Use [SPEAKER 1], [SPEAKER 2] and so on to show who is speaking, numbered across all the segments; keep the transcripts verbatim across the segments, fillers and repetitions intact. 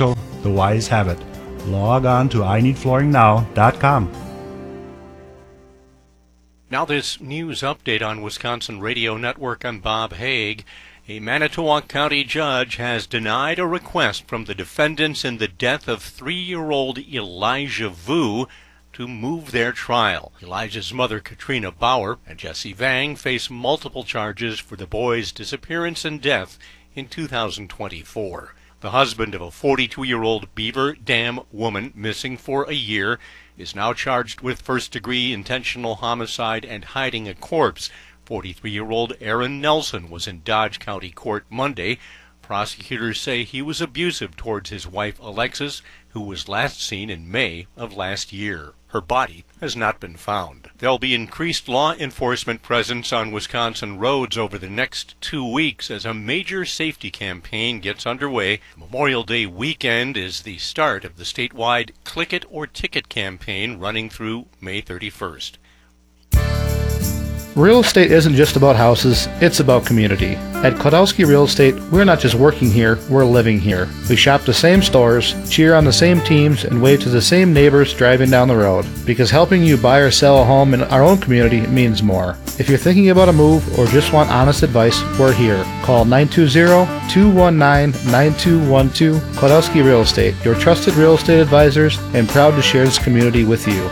[SPEAKER 1] Marshall, the wise have it. Log on to I need flooring now dot com.
[SPEAKER 2] Now this news update on Wisconsin Radio Network. I'm Bob Haig. A Manitowoc County judge has denied a request from the defendants in the death of three-year-old Elijah Vu to move their trial. Elijah's mother, Katrina Bauer, and Jesse Vang face multiple charges for the boy's disappearance and death in two thousand twenty-four. The husband of a forty-two-year-old Beaver Dam woman missing for a year is now charged with first-degree intentional homicide and hiding a corpse. forty-three-year-old Aaron Nelson was in Dodge County Court Monday. Prosecutors say he was abusive towards his wife Alexis, who was last seen in May of last year. Her body has not been found. There'll be increased law enforcement presence on Wisconsin roads over the next two weeks as a major safety campaign gets underway. Memorial Day weekend is the start of the statewide Click It or Ticket campaign running through May thirty-first.
[SPEAKER 3] Real estate isn't just about houses, it's about community. At Klodowski Real Estate, we're not just working here, we're living here. We shop the same stores, cheer on the same teams, and wave to the same neighbors driving down the road. Because helping you buy or sell a home in our own community means more. If you're thinking about a move or just want honest advice, we're here. Call nine two zero, two one nine, nine two one two. Klodowski Real Estate, your trusted real estate advisors, and proud to share this community with you.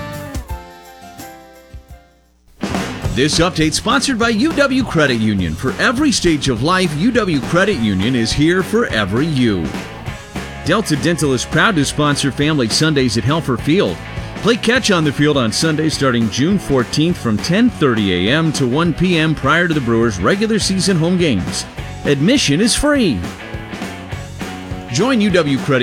[SPEAKER 4] This update sponsored by U W Credit Union. For every stage of life, U W Credit Union is here for every you. Delta Dental is proud to sponsor Family Sundays at Helfer Field. Play catch on the field on Sunday starting June fourteenth from ten thirty a.m. to one p.m. prior to the Brewers' regular season home games. Admission is free. Join U W Credit